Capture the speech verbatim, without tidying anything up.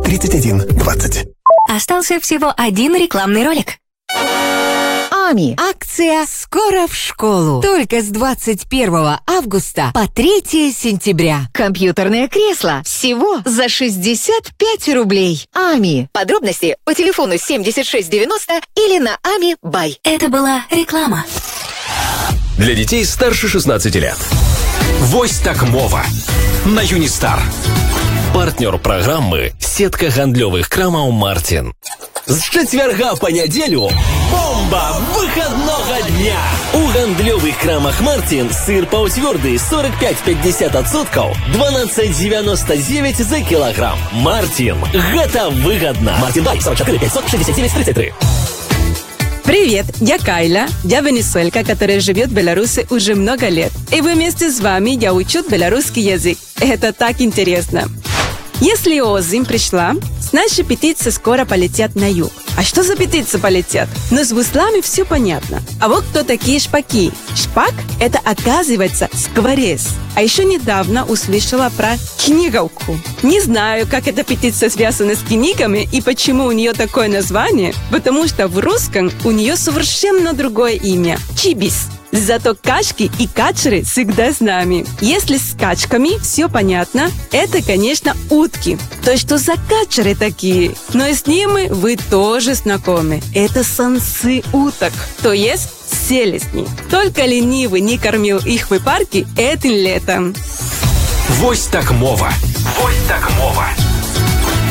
тридцать один двадцать. Остался всего один рекламный ролик. АМИ. Акция «Скоро в школу». Только с двадцать первого августа по третьего сентября. Компьютерное кресло всего за шестьдесят пять рублей. АМИ. Подробности по телефону семьдесят шесть девяносто или на ами бай. Это была реклама. Для детей старше шестнадцати лет. Вось так мова. На Юнистар. Партнер программы сетка гандлёвых крамаў «Мартин». З чацвярга па нядзелю бомба выходного дня! У гандлёвых крамах «Мартин» сыр паўцвёрды сорок пять пятьдесят адсоткаў двенадцать девяносто девять за килограмм. «Мартин» – гэта выгодно. «Мартин Бай» сорок четыре пятьсот шестьдесят девять тридцать три. Привет, я Кайля, я венесуэлька, которая живет в Беларуси уже много лет. И вместе с вами я учу белорусский язык. Это так интересно. Если осень пришла, значит птицы скоро полетят на юг. А что за птицы полетят? Но с буслами все понятно. А вот кто такие шпаки? Шпак – это, оказывается, скворец. А еще недавно услышала про книговку. Не знаю, как эта птица связана с книгами и почему у нее такое название, потому что в русском у нее совершенно другое имя – чибис. Зато качки и качеры всегда с нами. Если с качками все понятно, это, конечно, утки. То есть, что за качеры такие? Но и с ними вы тоже знакомы. Это самцы уток, то есть селезни. Только ленивый не кормил их в парке этим летом. Вось так мова. Вось так мова.